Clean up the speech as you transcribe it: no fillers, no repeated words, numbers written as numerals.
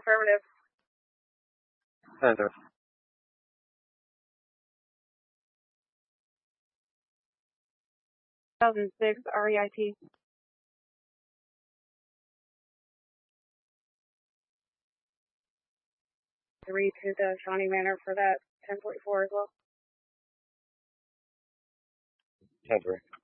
Affirmative. 10-3. 2006 REIT. 3 to the Shawnee Manor for that 1044 as well. 10-3.